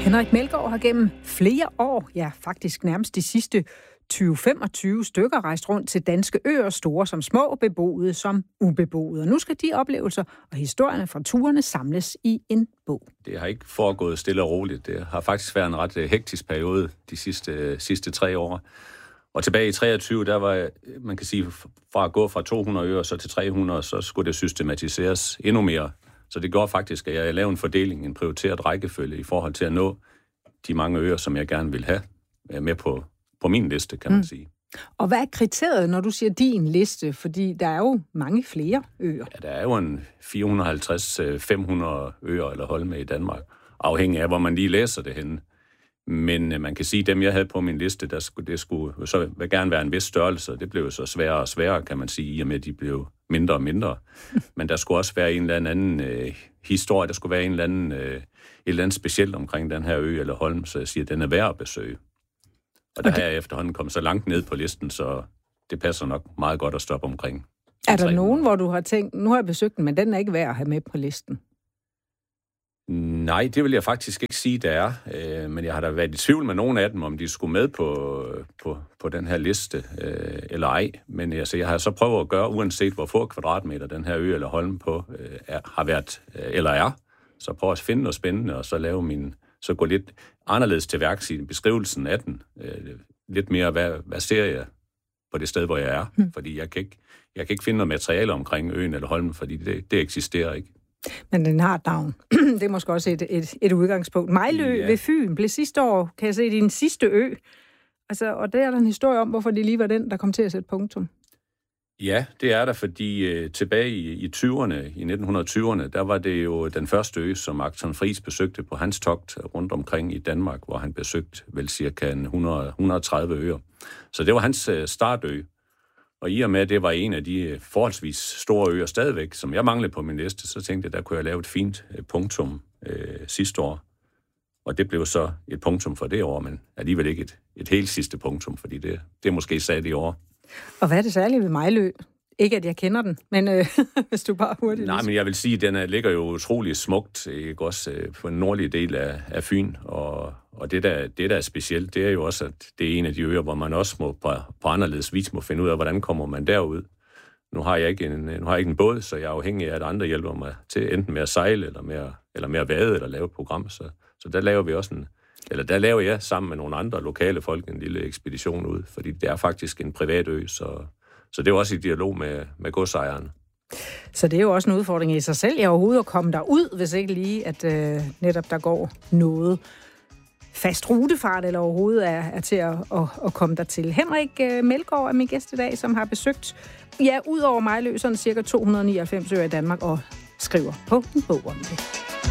Henrik Melgaard har gennem flere år, ja faktisk nærmest de sidste 20-25 stykker, rejst rundt til danske øer, store som små, beboede som ubeboede. Og nu skal de oplevelser og historierne fra turene samles i en bog. Det har ikke foregået stille og roligt. Det har faktisk været en ret hektisk periode de sidste 3 år. Og tilbage i 23, der var, man kan sige, fra at gå fra 200 øer så til 300, så skulle det systematiseres endnu mere. Så det gjorde faktisk, at jeg lavede en fordeling, en prioriteret rækkefølge i forhold til at nå de mange øer, som jeg gerne vil have med på min liste, kan man sige. Og hvad er kriteriet, når du siger din liste? Fordi der er jo mange flere øer. Ja, der er jo en 450-500 øer eller holme i Danmark, afhængig af, hvor man lige læser det henne. Men man kan sige, at dem, jeg havde på min liste, det skulle så gerne være en vis størrelse. Det blev så sværere og sværere, kan man sige, i og med, at de blev mindre og mindre. Men der skulle også være en eller anden historie, der skulle være et eller andet specielt omkring den her ø eller holm, så jeg siger, at den er værd at besøge. Og der har jeg efterhånden kommet så langt ned på listen, så det passer nok meget godt at stoppe omkring. Er der nogen, hvor du har tænkt, nu har jeg besøgt den, men den er ikke værd at have med på listen? Nej, det vil jeg faktisk ikke sige, der er. Men jeg har da været i tvivl med nogle af dem, om de skulle med på den her liste eller ej. Men altså, jeg har så prøvet at gøre, uanset hvor få kvadratmeter den her ø eller holm på har været eller er, så prøv at finde noget spændende, og så lave så gå lidt anderledes til værks i beskrivelsen af den. Lidt mere, hvad ser jeg på det sted, hvor jeg er? Fordi jeg kan ikke finde noget materiale omkring øen eller holmen, fordi det eksisterer ikke. Men den har et navn. Det er måske også et udgangspunkt. Mejlø ved Fyn blev sidste år, kan jeg se, din sidste ø. Altså, og der er der en historie om, hvorfor det lige var den, der kom til at sætte punktum. Ja, det er der, fordi tilbage i 20'erne, i 1920'erne, der var det jo den første ø, som Achton Friis besøgte på hans togt rundt omkring i Danmark, hvor han besøgte vel cirka 130 øer. Så det var hans startø. Og i og med, at det var en af de forholdsvis store øer stadigvæk, som jeg manglede på min liste, så tænkte jeg, der kunne jeg lave et fint punktum sidste år. Og det blev så et punktum for det år, men alligevel ikke et helt sidste punktum, fordi det er måske sat i år. Og hvad er det særlige ved Mejlø? Ikke, at jeg kender den, men hvis du bare hurtigt... Nej, men jeg vil sige, at den ligger jo utrolig smukt, ikke også på den nordlige del af Fyn, og det der er specielt, det er jo også, at det er en af de øer, hvor man også må på anderledes vis må finde ud af, hvordan kommer man derud. Nu har jeg ikke en båd, så jeg er afhængig af, at andre hjælper mig til enten med at sejle, eller med at vade, eller lave et program. Så der laver vi også der laver jeg sammen med nogle andre lokale folk en lille ekspedition ud, fordi det er faktisk en privat ø, så det er jo også i dialog med godsejeren. Så det er jo også en udfordring i sig selv, overhovedet at komme derud, hvis ikke lige, at netop der går noget fast rutefart, eller overhovedet er til at komme dertil. Henrik Melgaard er min gæst i dag, som har besøgt, ud over Mejlø, sådan cirka 299 øer i Danmark, og skriver på en bog om det.